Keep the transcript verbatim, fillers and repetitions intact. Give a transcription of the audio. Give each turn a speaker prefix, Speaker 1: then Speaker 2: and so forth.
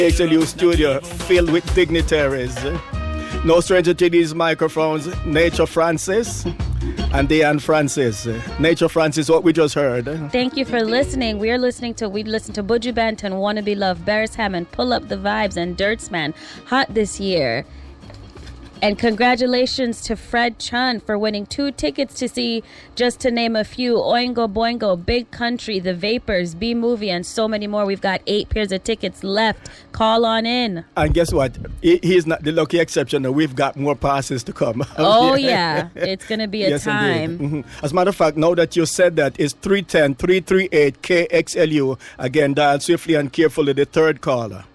Speaker 1: X L U studio filled with dignitaries. No stranger to these microphones, Nature Francis and Deanne Francis. Nature Francis, what we just heard.
Speaker 2: Thank you for listening. We are listening to, we listened to Buju Banton, Wanna Be Loved, Barris Hammond, Pull Up the Vibes, and Dirtsman, Hot This Year. And congratulations to Fred Chun for winning two tickets to see, just to name a few, Oingo Boingo, Big Country, The Vapors, B-Movie, and so many more. We've got eight pairs of tickets left. Call on in.
Speaker 1: And guess what? He, he's not the lucky exception. We've got more passes to come.
Speaker 2: Oh, yeah. It's going to be a yes, time.
Speaker 1: Mm-hmm. As a matter of fact, now that you said that, it's three one zero, three three eight, K X L U. Again, dial swiftly and carefully the third caller.